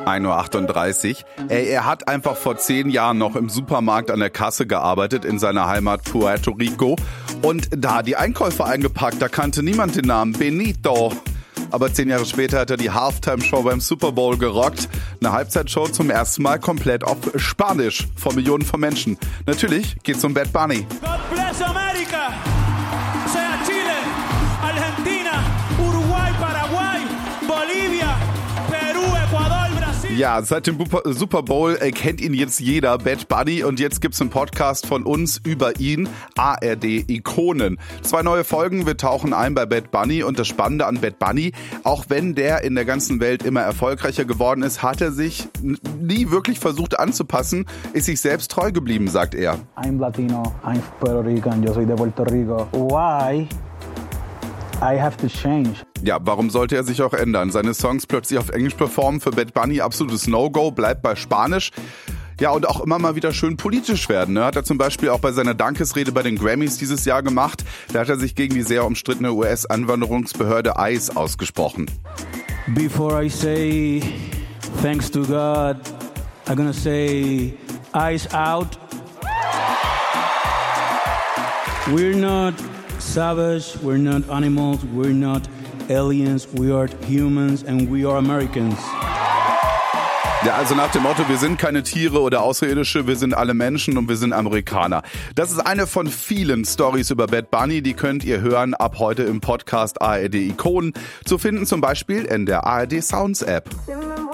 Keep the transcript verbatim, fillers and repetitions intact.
ein Uhr achtunddreißig. Ey, er hat einfach vor zehn Jahren noch im Supermarkt an der Kasse gearbeitet in seiner Heimat Puerto Rico und da die Einkäufe eingepackt. Da kannte niemand den Namen Benito. Aber zehn Jahre später hat er die Halftime-Show beim Super Bowl gerockt. Eine Halbzeitshow zum ersten Mal komplett auf Spanisch vor Millionen von Menschen. Natürlich geht's um Bad Bunny. God bless America. Sea Chile, Argentina, Uruguay, Paraguay, Bolivia, Peru, Ecuador, Brasil. Ja, seit dem Super Bowl äh, kennt ihn jetzt jeder, Bad Bunny. Und jetzt gibt's einen Podcast von uns über ihn, A R D-Ikonen. Zwei neue Folgen, wir tauchen ein bei Bad Bunny. Und das Spannende an Bad Bunny, auch wenn der in der ganzen Welt immer erfolgreicher geworden ist, hat er sich n- nie wirklich versucht anzupassen, ist sich selbst treu geblieben, sagt er. I'm Latino, I'm Puerto Rican, yo soy de Puerto Rico. Why I have to change? Ja, warum sollte er sich auch ändern? Seine Songs plötzlich auf Englisch performen, für Bad Bunny absolutes No-Go, bleibt bei Spanisch. Ja, und auch immer mal wieder schön politisch werden. Ne? Hat er zum Beispiel auch bei seiner Dankesrede bei den Grammys dieses Jahr gemacht. Da hat er sich gegen die sehr umstrittene U S-Einwanderungsbehörde I C E ausgesprochen. Before I say thanks to God, I'm gonna say eyes out. We're not savage, we're not animals, we're not aliens, we are humans and we are Americans. Ja, also nach dem Motto, wir sind keine Tiere oder Außerirdische, wir sind alle Menschen und wir sind Amerikaner. Das ist eine von vielen Stories über Bad Bunny, die könnt ihr hören ab heute im Podcast A R D Ikonen. Zu finden zum Beispiel in der A R D Sounds App.